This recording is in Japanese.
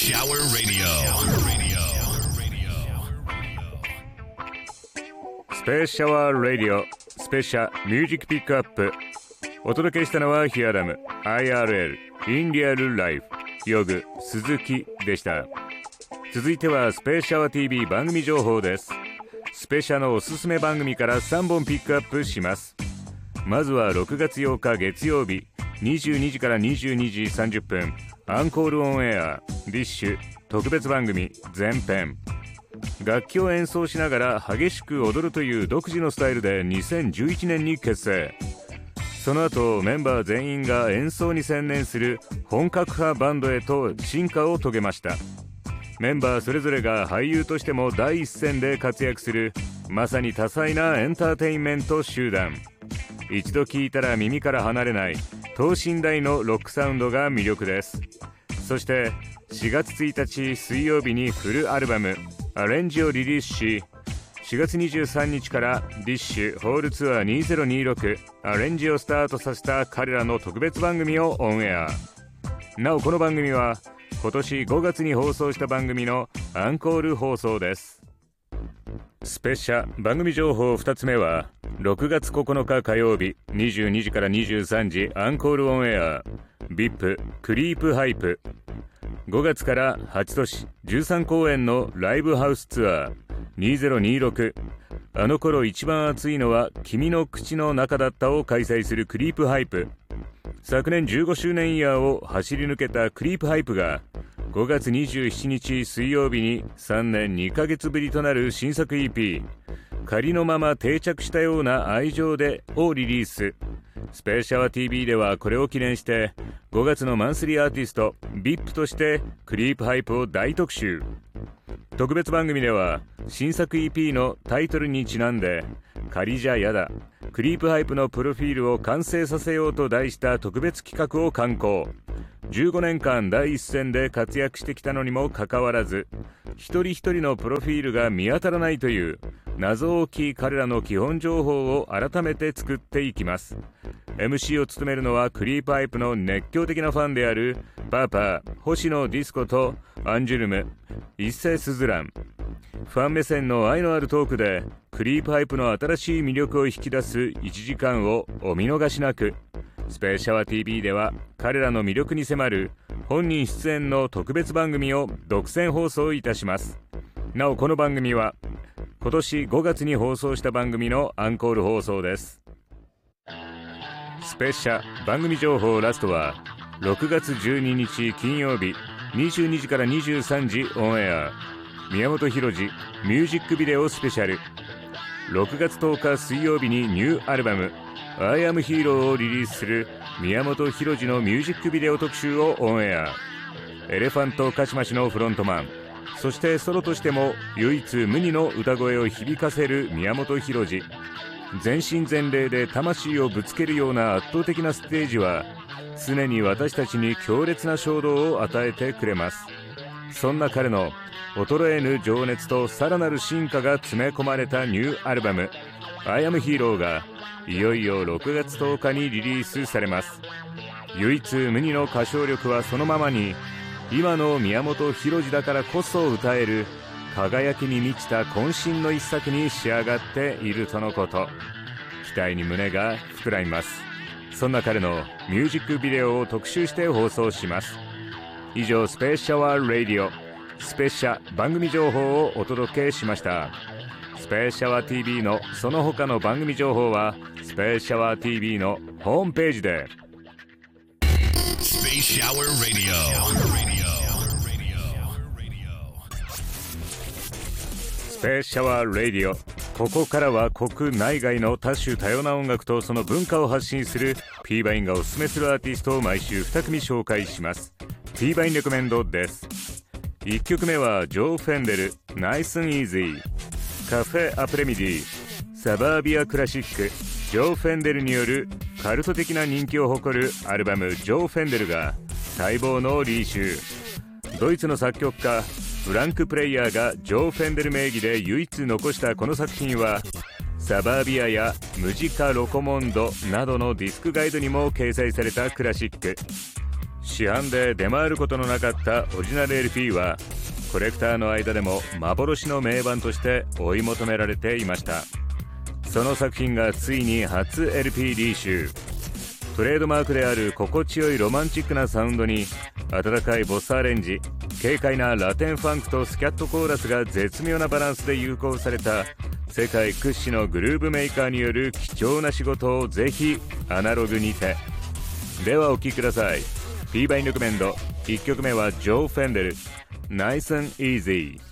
Shower Radio. スペースシャワーラディオスペシャミュージックピックアップ。お届けしたのはヒアダム IRL インリアルライフヨグ鈴木でした。続いてはスペースシャワー TV 番組情報です。スペシャのおすすめ番組から3本ピックアップします。まずは6月8日月曜日22時から22時30分アンコールオンエアディッシュ特別番組前編。楽器を演奏しながら激しく踊るという独自のスタイルで2011年に結成。その後メンバー全員が演奏に専念する本格派バンドへと進化を遂げました。メンバーそれぞれが俳優としても第一線で活躍するまさに多彩なエンターテインメント集団。一度聴いたら耳から離れない等身大のロックサウンドが魅力です。そして4月1日水曜日にフルアルバムアレンジをリリースし、4月23日からディッシュホールツアー2026アレンジをスタートさせた彼らの特別番組をオンエア。なおこの番組は今年5月に放送した番組のアンコール放送です。スペシャ番組情報2つ目は6月9日火曜日22時から23時アンコールオンエア VIP クリープハイプ。5月から8都市13公演のライブハウスツアー2026あの頃一番熱いのは君の口の中だったを開催するクリープハイプ。昨年15周年イヤーを走り抜けたクリープハイプが5月27日水曜日に3年2ヶ月ぶりとなる新作 EP 仮のまま定着したような愛情でをリリース。スペースシャワー TV ではこれを記念して5月のマンスリーアーティスト VIP としてクリープハイプを大特集。特別番組では新作 EP のタイトルにちなんで仮じゃやだクリープハイプのプロフィールを完成させようと題した特別企画を敢行。15年間第一線で活躍してきたのにもかかわらず一人一人のプロフィールが見当たらないという謎多き彼らの基本情報を改めて作っていきます。 MC を務めるのはクリープハイプの熱狂的なファンであるパーパー星野ディスコとアンジュルム一世スズラン。ファン目線の愛のあるトークでクリープハイプの新しい魅力を引き出す1時間をお見逃しなく。スペースシャワー TV では彼らの魅力に迫る本人出演の特別番組を独占放送いたします。なおこの番組は今年5月に放送した番組のアンコール放送です。スペシャ番組情報ラストは6月12日金曜日22時から23時オンエア宮本浩次ミュージックビデオスペシャル。6月10日水曜日にニューアルバムI am Hero をリリースする宮本浩次のミュージックビデオ特集をオンエア。エレファントカシマシのフロントマン、そしてソロとしても唯一無二の歌声を響かせる宮本浩次。全身全霊で魂をぶつけるような圧倒的なステージは常に私たちに強烈な衝動を与えてくれます。そんな彼の衰えぬ情熱とさらなる進化が詰め込まれたニューアルバム I am Hero がいよいよ6月10日にリリースされます。唯一無二の歌唱力はそのままに今の宮本浩次だからこそ歌える輝きに満ちた渾身の一作に仕上がっているとのこと。期待に胸が膨らみます。そんな彼のミュージックビデオを特集して放送します。以上スペースシャワーラディオスペシャ番組情報をお届けしました。スペースシャワー TV のその他の番組情報はスペースシャワー TV のホームページで。 Space Shower Radio. スペースシャワーラディオ。ここからは国内外の多種多様な音楽とその文化を発信する P バインがおすすめするアーティストを毎週2組紹介します。 P バインレコメンドです。1曲目はジョー・フェンデル Nice and Easy、 カフェアプレミディサバービアクラシック。ジョー・フェンデルによるカルト的な人気を誇るアルバムジョー・フェンデルが待望のリーシュー。ドイツの作曲家フランク・プレイヤーがジョー・フェンデル名義で唯一残したこの作品はサバービアやムジカ・ロコモンドなどのディスクガイドにも掲載されたクラシック。 市販で出回ることのなかったオリジナル LP はコレクターの間でも幻の名盤として追い求められていました。その作品がついに初 LP リーシュー。トレードマークである心地よいロマンチックなサウンドに温かいボスアレンジ、軽快なラテンファンクとスキャットコーラスが絶妙なバランスで融合された世界屈指のグルーヴメーカーによる貴重な仕事をぜひアナログにて。ではお聴きください。 P バインドクメンド、1曲目はジョー・フェンデル、Nice and Easy。